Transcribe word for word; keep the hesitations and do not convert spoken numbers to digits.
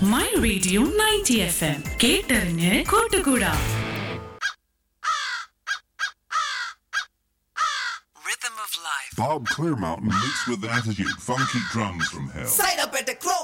My radio ninety F M കേട്ടറിഞ്ഞ് കൂട്ടുകൂടാ. Bob Clearmountain mixed with attitude, funky drums from hell. Sign up at the Crow